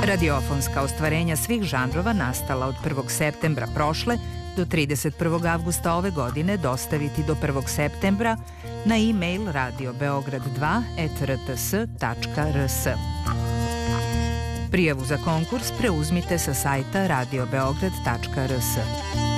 Radiofonska ostvarenja svih žanrova nastala od 1. septembra prošle do 31. avgusta ove godine dostaviti do 1. septembra na e-mail radiobeograd2@rts.rs. Prijavu za konkurs preuzmite sa sajta radiobeograd.rs.